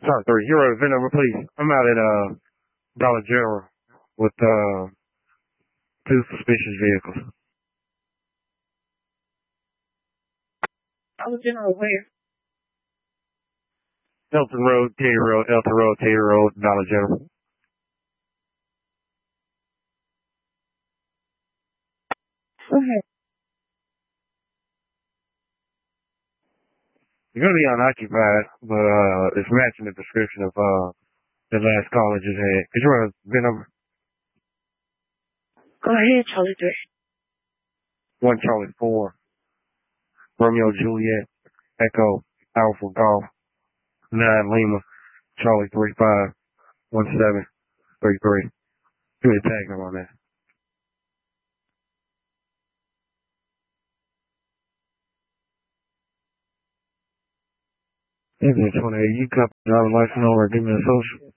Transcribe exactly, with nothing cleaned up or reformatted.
Sorry, three. Hero, V I N number, please. I'm out at uh Dollar General with uh two suspicious vehicles. Dollar General where? Elton Road, Terry Road, Elton Road, Terry Road, Dollar General. Go ahead. You're gonna be unoccupied, but uh it's matching the description of uh the last call I just had. Could you run a V I N number? Go ahead, Charlie three. One Charlie four. Romeo Juliet. Echo Alpha Golf. Nine Lima. Charlie three five. One seven. Three three. Give me a tag number on that. twenty-eight. You copy driver license over. Give me a social.